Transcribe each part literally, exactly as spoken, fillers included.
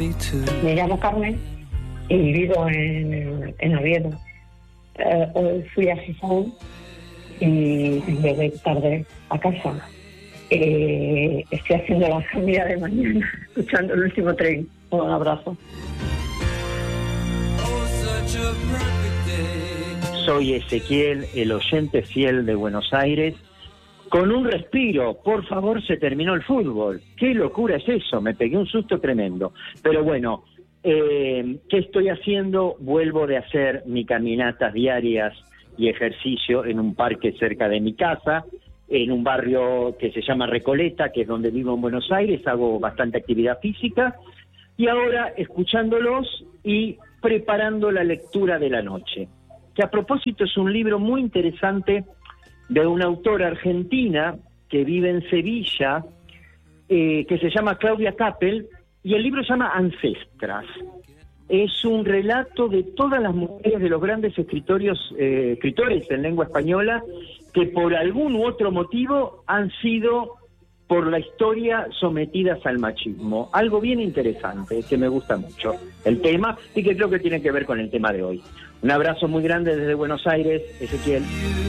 Me llamo Carmen y vivo en, en Oviedo. Eh, hoy fui a Gijón y llegué tarde a casa. Eh, estoy haciendo la comida de mañana, escuchando el último tren. Un abrazo. Soy Ezequiel, el oyente fiel de Buenos Aires. Con un respiro, por favor, se terminó el fútbol. ¡Qué locura es eso! Me pegué un susto tremendo. Pero bueno, eh, ¿qué estoy haciendo? Vuelvo de hacer mis caminatas diarias y ejercicio en un parque cerca de mi casa, en un barrio que se llama Recoleta, que es donde vivo en Buenos Aires. Hago bastante actividad física. Y ahora, escuchándolos y preparando la lectura de la noche, que a propósito es un libro muy interesante de una autora argentina que vive en Sevilla, eh, que se llama Claudia Capel, y el libro se llama Ancestras. Es un relato de todas las mujeres de los grandes escritorios, eh, escritores en lengua española que por algún u otro motivo han sido por la historia sometidas al machismo. Algo bien interesante, que me gusta mucho el tema y que creo que tiene que ver con el tema de hoy. Un abrazo muy grande desde Buenos Aires, Ezequiel.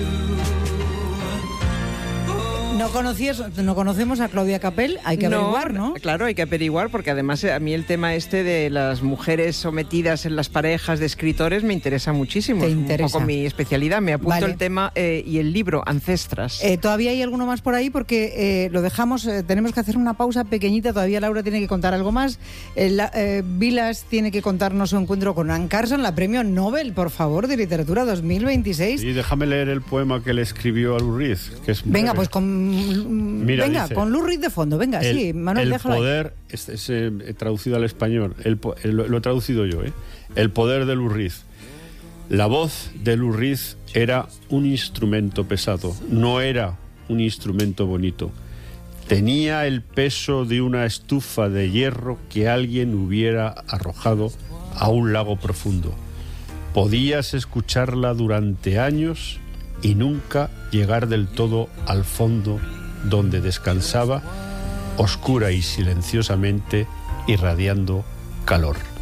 No conocías, no conocemos a Claudia Capel, hay que averiguar, ¿no? Claro, hay que averiguar, porque además a mí el tema este de las mujeres sometidas en las parejas de escritores me interesa muchísimo. Te es interesa. un poco mi especialidad. Me apunto Vale. el tema eh, y el libro, Ancestras. Eh, todavía hay alguno más por ahí porque eh, lo dejamos, eh, tenemos que hacer una pausa pequeñita, todavía Laura tiene que contar algo más. Eh, la, eh, Vilas tiene que contarnos su encuentro con Anne Carson, la premio Nobel, por favor, de literatura dos mil veintiséis. Y déjame leer el poema que le escribió a Lou Reed, que es Venga, breve. pues con... Mira, venga, dice, con Lou Reed de fondo, venga, el, sí, Manuel, el déjalo poder, es, es, eh, traducido al español, el, el, lo he traducido yo, ¿eh? El poder de Lou Reed. La voz de Lou Reed era un instrumento pesado, no era un instrumento bonito. Tenía el peso de una estufa de hierro que alguien hubiera arrojado a un lago profundo. Podías escucharla durante años y nunca llegar del todo al fondo donde descansaba, oscura y silenciosamente, irradiando calor.